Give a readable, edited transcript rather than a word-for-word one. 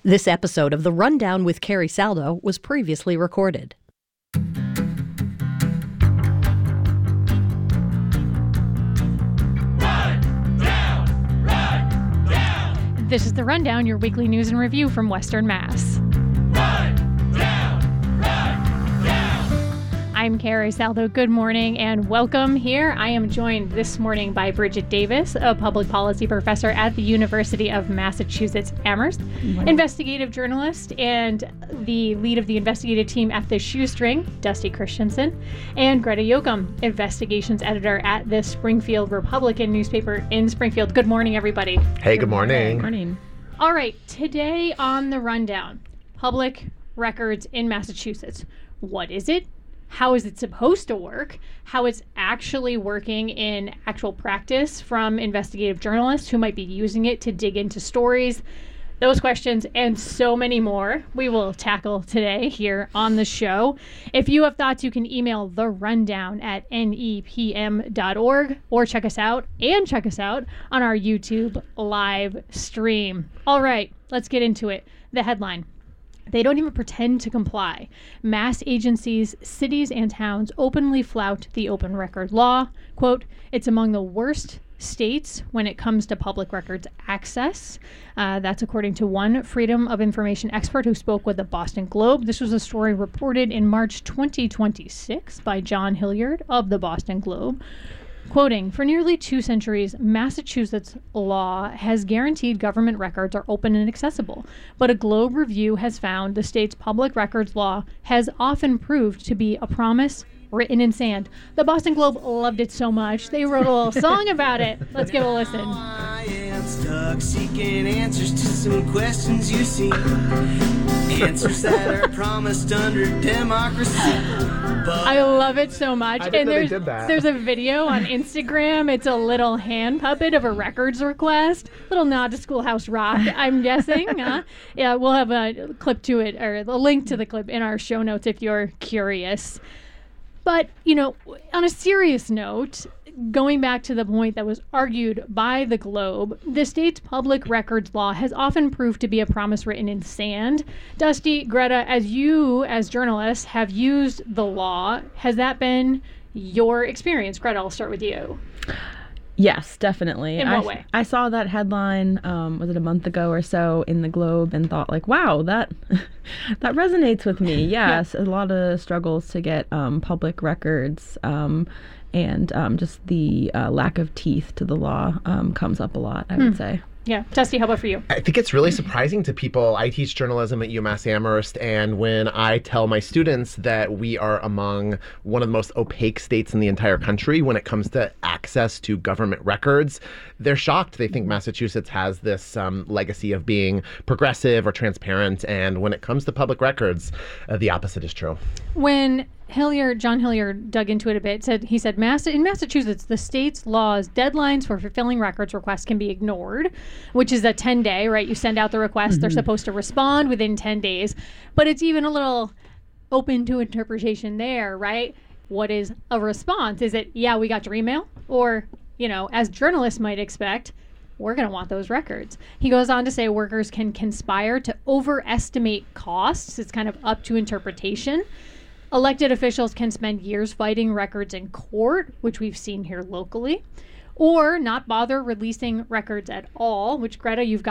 This episode of The Rundown with Carrie Saldo was previously recorded. This is The Rundown, your weekly news and review from Western Mass. I'm Carrie Saldo. Good morning and welcome here. I am joined this morning by Bridget Davis, a public policy professor at the University of Massachusetts Amherst, investigative journalist and the lead of the investigative team at The Shoestring, Dusty Christensen, and Greta Yoakum, investigations editor at the Springfield Republican newspaper in Springfield. Good morning, everybody. Hey, good morning. Good morning. All right, today on The Rundown, public records in Massachusetts. What is it? How is it supposed to work? How it's actually working in actual practice from investigative journalists who might be using it to dig into stories. Those questions and so many more we will tackle today here on the show. If you have thoughts, you can email therundown@nepm.org or check us out on our YouTube live stream. All right, let's get into it. The headline. They don't even pretend to comply. Mass agencies, cities, and towns openly flout the open record law. Quote, it's among the worst states when it comes to public records access. That's according to one Freedom of Information expert who spoke with the Boston Globe. This was a story reported in March 2026 by John Hilliard of the Boston Globe. Quoting, for nearly 2 centuries, Massachusetts law has guaranteed government records are open and accessible, but a Globe review has found the state's public records law has often proved to be a promise written in sand. The Boston Globe loved it so much, they wrote a little song about it. Let's give a listen. I am stuck seeking answers to some questions you see. Answers that are promised under democracy. I love it so much. I didn't know they And did that. there's a video on Instagram. It's a little hand puppet of a records request. Little nod to Schoolhouse Rock, I'm guessing. Yeah, we'll have a clip to it, or a link to the clip in our show notes if you're curious. But, you know, on a serious note, going back to the point that was argued by the Globe, the state's public records law has often proved to be a promise written in sand. Dusty, Greta, as you, as journalists, have used the law, has that been your experience? Greta, I'll start with you. Yes, definitely. In what way? I saw that headline, was it a month ago or so, in the Globe, and thought, like, wow, that that resonates with me. Yes, a lot of struggles to get public records, and just the lack of teeth to the law comes up a lot, I would say. Yeah. Dusty, how about for you? I think it's really surprising to people. I teach journalism at UMass Amherst, and when I tell my students that we are among one of the most opaque states in the entire country when it comes to access to government records, they're shocked. They think Massachusetts has this legacy of being progressive or transparent, and when it comes to public records, the opposite is true. When John Hilliard dug into it a bit, he said, in Massachusetts, the state's laws, deadlines for fulfilling records requests can be ignored, which is a 10-day, right? You send out the request, they're supposed to respond within 10 days, but it's even a little open to interpretation there, right? What is a response? Is it, yeah, we got your email? Or, you know, as journalists might expect, we're going to want those records. He goes on to say workers can conspire to overestimate costs. It's kind of up to interpretation. Elected officials can spend years fighting records in court, which we've seen here locally, or not bother releasing records at all, which, Greta, you've got